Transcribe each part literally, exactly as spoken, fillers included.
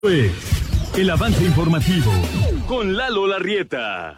Pues, el avance informativo con Lalo Larrieta.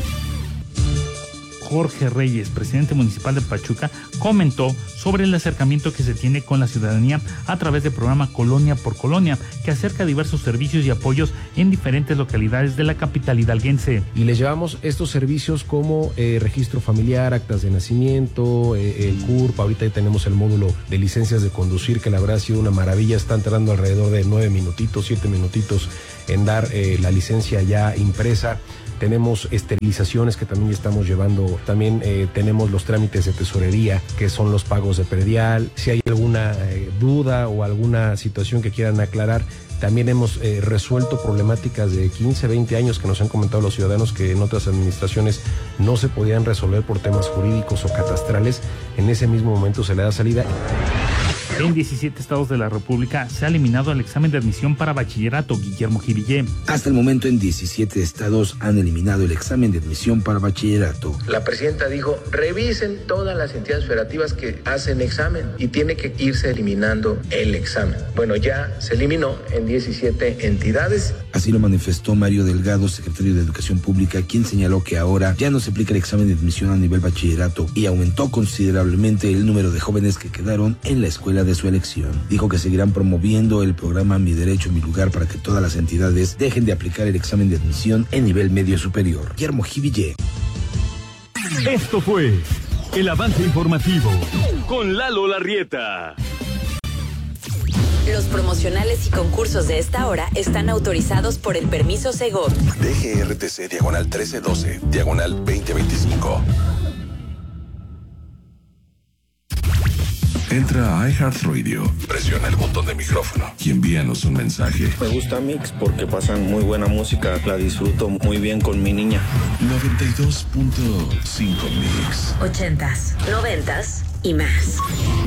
Jorge Reyes, presidente municipal de Pachuca, comentó sobre el acercamiento que se tiene con la ciudadanía a través del programa Colonia por Colonia, que acerca diversos servicios y apoyos en diferentes localidades de la capital hidalguense. Y les llevamos estos servicios como eh, registro familiar, actas de nacimiento, eh, el C U R P, ahorita ya tenemos el módulo de licencias de conducir, que la verdad ha sido una maravilla, están tardando alrededor de nueve minutitos, siete minutitos en dar eh, la licencia ya impresa. Tenemos esterilizaciones que también estamos llevando, también eh, tenemos los trámites de tesorería, que son los pagos de predial. Si hay alguna eh, duda o alguna situación que quieran aclarar, también hemos eh, resuelto problemáticas de quince, veinte años que nos han comentado los ciudadanos que en otras administraciones no se podían resolver por temas jurídicos o catastrales. En ese mismo momento se le da salida. En diecisiete estados de la República se ha eliminado el examen de admisión para bachillerato. Guillermo Jivillé. Hasta el momento en diecisiete estados han eliminado el examen de admisión para bachillerato. La presidenta dijo, revisen todas las entidades federativas que hacen examen y tiene que irse eliminando el examen. Bueno, ya se eliminó en diecisiete entidades. Así lo manifestó Mario Delgado, secretario de Educación Pública, quien señaló que ahora ya no se aplica el examen de admisión a nivel bachillerato y aumentó considerablemente el número de jóvenes que quedaron en la escuela de su elección. Dijo que seguirán promoviendo el programa Mi Derecho, Mi Lugar para que todas las entidades dejen de aplicar el examen de admisión en nivel medio superior. Guillermo Jivillé. Esto fue el avance informativo con Lalo Larrieta. Los promocionales y concursos de esta hora están autorizados por el permiso Segov. D G R T C diagonal trece doce, diagonal veinte veinticinco. Entra a iHeartRadio, presiona el botón de micrófono y envíanos un mensaje. Me gusta Mix porque pasan muy buena música, la disfruto muy bien con mi niña. noventa y dos punto cinco Mix. Ochentas, noventas y más.